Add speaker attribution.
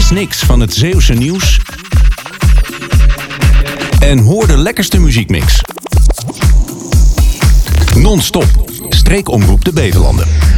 Speaker 1: Mis niks van het Zeeuwse nieuws en hoor de lekkerste muziekmix. Non-stop. Streekomroep de Beverlanden.